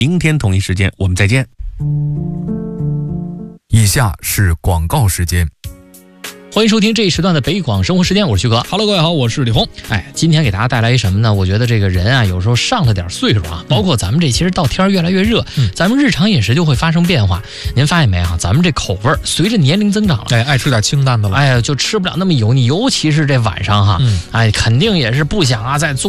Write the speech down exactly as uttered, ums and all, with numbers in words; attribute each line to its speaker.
Speaker 1: 明天同一时间我们再见。
Speaker 2: 以下是广告时间。
Speaker 3: 欢迎收听这一时段的北广生活时间，我是旭哥。
Speaker 4: Hello， 各位好，我是李红。
Speaker 3: 哎，今天给大家带来一什么呢？我觉得这个人啊，有时候上了点岁数啊，包括咱们这其实到天越来越热，嗯，咱们日常饮食就会发生变化。您发现没啊？咱们这口味随着年龄增长了，
Speaker 4: 哎，爱吃点清淡的了，
Speaker 3: 哎呀，就吃不了那么油腻，尤其是这晚上哈，嗯、哎，肯定也是不想啊再做。